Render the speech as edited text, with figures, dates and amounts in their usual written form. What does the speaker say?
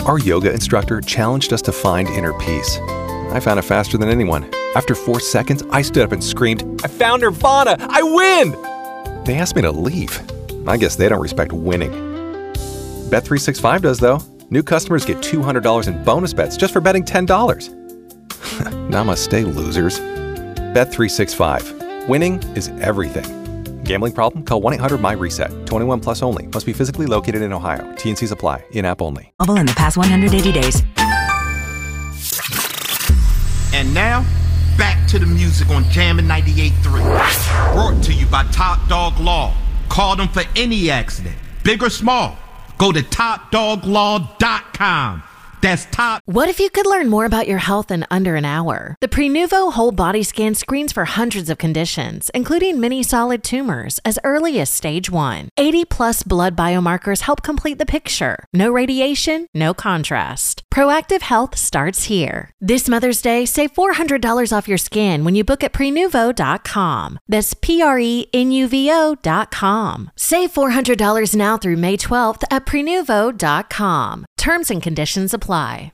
Our yoga instructor challenged us to find inner peace. I found it faster than anyone. After 4 seconds, I stood up and screamed, "I found Nirvana! I win!" They asked me to leave. I guess they don't respect winning. Bet365 does, though. New customers get $200 in bonus bets just for betting $10. Namaste, losers. Bet365. Winning is everything. Gambling problem? Call 1-800-MY-RESET. 21 plus only. Must be physically located in Ohio. T&Cs apply. In-app only. In the past 180 days. And now, back to the music on Jammin' 98.3. Brought to you by Top Dog Law. Call them for any accident, big or small. Go to TopDogLaw.com. That's top. What if you could learn more about your health in under an hour? The Prenuvo Whole Body Scan screens for hundreds of conditions, including many solid tumors, as early as stage 1. 80-plus blood biomarkers help complete the picture. No radiation, no contrast. Proactive health starts here. This Mother's Day, save $400 off your scan when you book at Prenuvo.com. That's Prenuvo.com. Save $400 now through May 12th at Prenuvo.com. Terms and conditions apply.